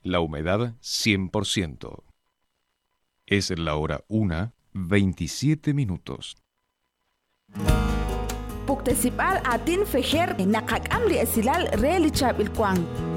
La humedad 100%. Es la hora 1:27. Puktasipal atin feher nakakam li asilal relichab ilkwang.